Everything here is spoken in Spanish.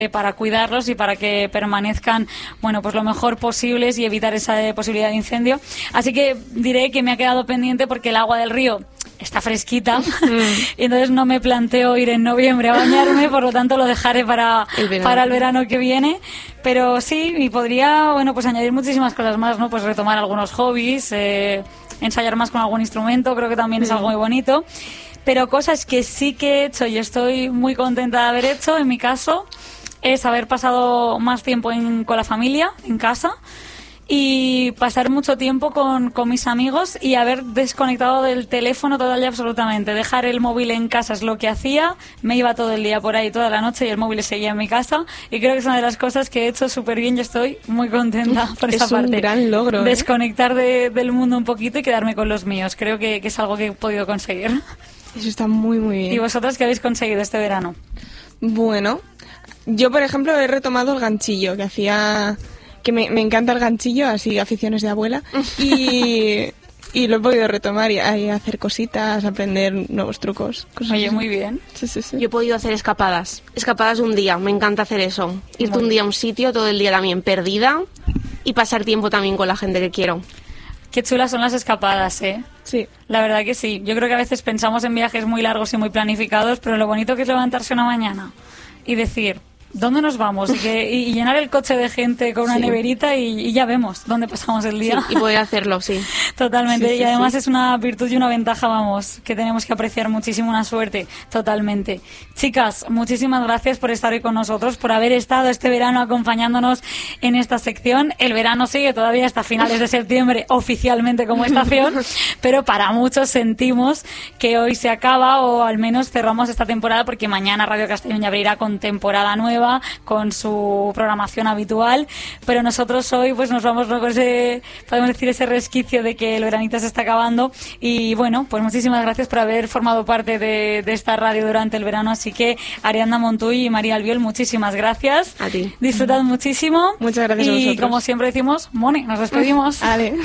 para cuidarlos y para que permanezcan, bueno, pues lo mejor posibles y evitar esa posibilidad de incendio. Así que diré que me ha quedado pendiente porque el agua del río está fresquita y entonces no me planteo ir en noviembre a bañarme, por lo tanto lo dejaré para el verano que viene. Pero sí, y podría, bueno, pues añadir muchísimas cosas más, ¿no? Pues retomar algunos hobbies, ensayar más con algún instrumento, creo que también es algo muy bonito. Pero cosas que sí que he hecho y estoy muy contenta de haber hecho, en mi caso, es haber pasado más tiempo con la familia, en casa, y pasar mucho tiempo con mis amigos y haber desconectado del teléfono total y absolutamente. Dejar el móvil en casa es lo que hacía, me iba todo el día por ahí, toda la noche, y el móvil seguía en mi casa, y creo que es una de las cosas que he hecho súper bien y estoy muy contenta por esa parte. Es un gran logro, Desconectar del mundo un poquito y quedarme con los míos. Creo que es algo que he podido conseguir. Eso está muy, muy bien. ¿Y vosotras qué habéis conseguido este verano? Bueno, yo, por ejemplo, he retomado el ganchillo, que hacía... que me encanta el ganchillo, así, aficiones de abuela, y lo he podido retomar y hacer cositas, aprender nuevos trucos. Oye, así. Muy bien. Sí. Yo he podido hacer escapadas de un día, me encanta hacer eso. Irte un día a un sitio, todo el día también perdida, y pasar tiempo también con la gente que quiero. Qué chulas son las escapadas, ¿eh? Sí. La verdad que sí. Yo creo que a veces pensamos en viajes muy largos y muy planificados, pero lo bonito que es levantarse una mañana y decir, ¿dónde nos vamos? Y llenar el coche de gente con una neverita y ya vemos dónde pasamos el día. Sí, y poder hacerlo, sí. Totalmente. Sí, y además es una virtud y una ventaja, vamos, que tenemos que apreciar muchísimo, una suerte, totalmente. Chicas, muchísimas gracias por estar hoy con nosotros, por haber estado este verano acompañándonos en esta sección. El verano sigue todavía hasta finales de septiembre, oficialmente como estación, pero para muchos sentimos que hoy se acaba, o al menos cerramos esta temporada, porque mañana Radio Castellón ya abrirá con temporada nueva, con su programación habitual, pero nosotros hoy pues nos vamos con ese, podemos decir, ese resquicio de que el veranito se está acabando. Y bueno, pues muchísimas gracias por haber formado parte de esta radio durante el verano. Así que Ariadna Montuy y María Albiol, muchísimas gracias. A ti. Disfrutad muchísimo. Muchas gracias a y vosotros. como siempre decimos, Moni, nos despedimos. Vale.